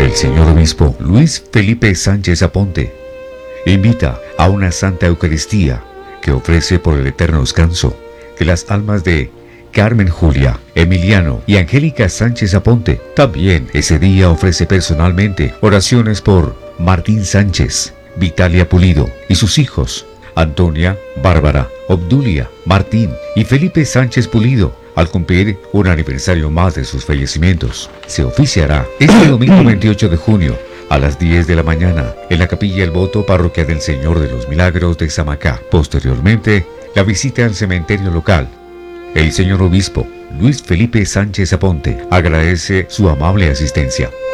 El señor obispo Luis Felipe Sánchez Aponte invita a una Santa Eucaristía que ofrece por el eterno descanso de las almas de Carmen Julia, Emiliano y Angélica Sánchez Aponte. También ese día ofrece personalmente oraciones por Martín Sánchez, Vitalia Pulido y sus hijos, Antonia, Bárbara, Obdulia, Martín y Felipe Sánchez Pulido, al cumplir un aniversario más de sus fallecimientos. Se oficiará este domingo 28 de junio a las 10 de la mañana en la Capilla El Voto, Parroquia del Señor de los Milagros de Samacá. Posteriormente, la visita al cementerio local. El señor obispo Luis Felipe Sánchez Aponte agradece su amable asistencia.